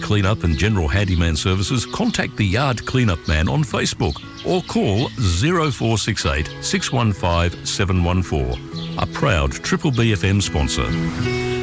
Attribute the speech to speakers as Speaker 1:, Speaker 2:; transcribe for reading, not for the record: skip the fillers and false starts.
Speaker 1: clean-up and general handyman services, contact the Yard Clean-Up Man on Facebook or call 0468 615 714. A proud Triple B FM sponsor.